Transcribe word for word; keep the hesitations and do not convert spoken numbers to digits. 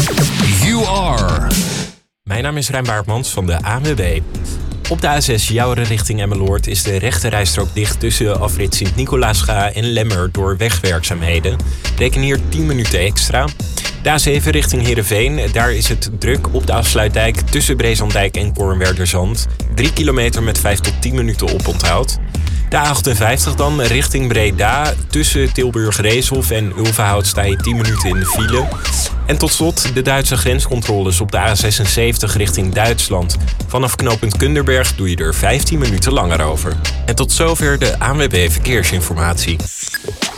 You are. Mijn naam is Rijn Baartmans van de A N W B. Op de A zes Jouren richting Emmeloord is de rechte rijstrook dicht tussen afrit Sint-Nicolaasga en Lemmer door wegwerkzaamheden. Reken hier tien minuten extra. De A zeven richting Heerenveen, daar is het druk op de afsluitdijk tussen Brezandijk en Kornwerderzand. drie kilometer met vijf tot tien minuten oponthoud. De A achtenvijftig dan richting Breda. Tussen Tilburg-Reeshof en Ulvenhout sta je tien minuten in de file. En tot slot de Duitse grenscontroles op de A zesenzeventig richting Duitsland. Vanaf knooppunt Kunderberg doe je er vijftien minuten langer over. En tot zover de A N W B Verkeersinformatie.